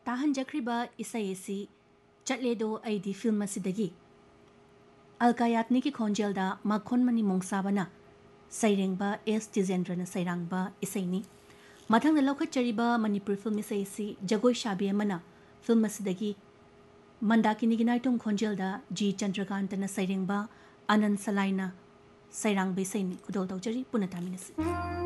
ताहंजख्रिबा इसैसी चटलेदो ऐदी film असिदगी Alka Yagnik की खोंजेलदा मखोन money मोंगसाबना सैरेंगबा S तिजेंद्रना सैरांगबा इसैनी मथंग लौखचरिबा Manipur film इसैसी Jagoi शाबी अमना film असिदगी Mandakini की नाइटुंग खोंजेलदा जी चंद्रकांतना सैरेंगबा आनंद सलाइना सैरांग बेसैनी खुदोल तौजरी पुनतामिनसी